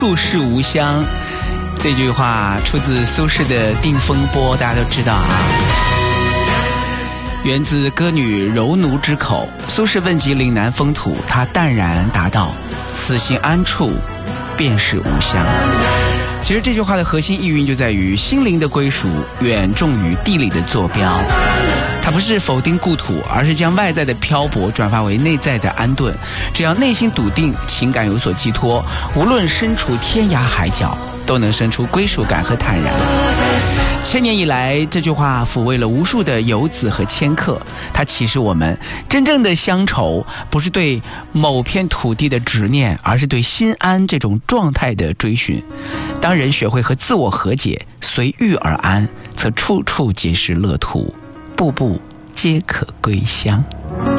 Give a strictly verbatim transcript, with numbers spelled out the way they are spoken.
处是吾乡。这句话出自苏轼的《定风波》，大家都知道啊，源自歌女柔奴之口。苏轼问及岭南风土，他淡然答道：此行安处，便是吾乡。其实这句话的核心意蕴就在于心灵的归属远重于地理的坐标。它不是否定故土，而是将外在的漂泊转化为内在的安顿。只要内心笃定，情感有所寄托，无论身处天涯海角，都能生出归属感和坦然。千年以来，这句话抚慰了无数的游子和迁客。它启示我们，真正的乡愁不是对某片土地的执念，而是对心安这种状态的追寻。当人学会和自我和解，随遇而安，则处处皆是乐土，步步皆可归乡。